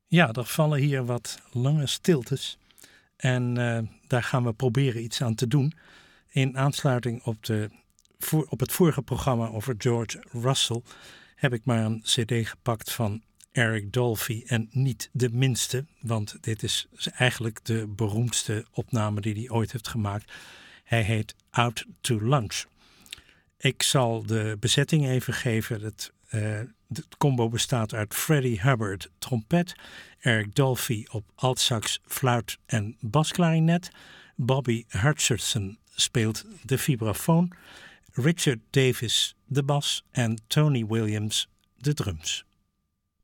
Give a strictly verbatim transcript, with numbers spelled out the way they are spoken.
Ja, er vallen hier wat lange stiltes en uh, daar gaan we proberen iets aan te doen. In aansluiting op, de, voor, op het vorige programma over George Russell heb ik maar een cd gepakt van Eric Dolphy en niet de minste, want dit is eigenlijk de beroemdste opname die hij ooit heeft gemaakt. Hij heet Out to Lunch. Ik zal de bezetting even geven. Het, uh, het combo bestaat uit Freddie Hubbard trompet, Eric Dolphy op altsax, fluit en basklarinet, Bobby Hutcherson speelt de vibrafoon, Richard Davis de bas en Tony Williams de drums.